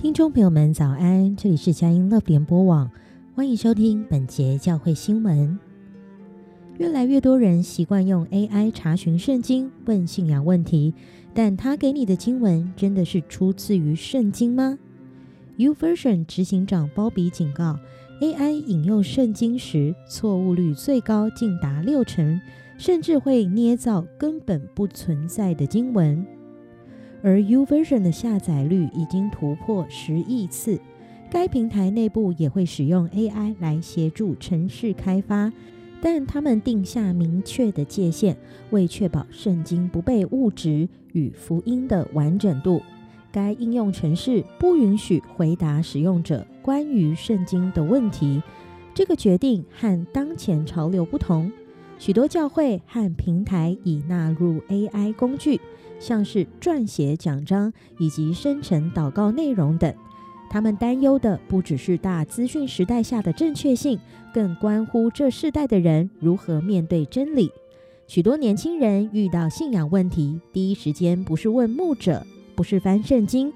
听众朋友们早安，这里是佳音 Love 联播网，欢迎收听本节教会新闻。越来越多人习惯用 AI 查询圣经问信仰问题，但他给你的经文真的是出自于圣经吗？ YouVersion 执行长鲍比警告， AI 引用圣经时错误率最高竟达60%，甚至会捏造根本不存在的经文。而 YouVersion 的下载率已经突破10亿次，该平台内部也会使用 AI 来协助程式开发，但他们定下明确的界限，为确保圣经不被误植与福音的完整度，该应用程式不允许回答使用者关于圣经的问题。这个决定和当前潮流不同，许多教会和平台已纳入 AI 工具，像是撰写讲章以及生成祷告内容等。他们担忧的不只是大资讯时代下的正确性，更关乎这世代的人如何面对真理。许多年轻人遇到信仰问题，第一时间不是问牧者，不是翻圣经，